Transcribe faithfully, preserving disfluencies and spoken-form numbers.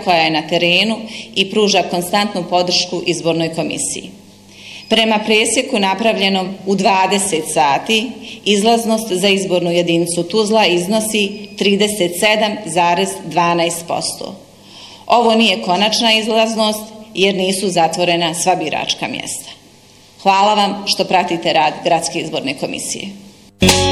koja je na terenu i pruža konstantnu podršku izbornoj komisiji. Prema presjeku napravljenom u dvadeset sati, izlaznost za izbornu jedinicu Tuzla iznosi trideset sedam zarez dvanaest posto. Ovo nije konačna izlaznost jer nisu zatvorena sva biračka mjesta. Hvala vam što pratite rad Gradske izborne komisije.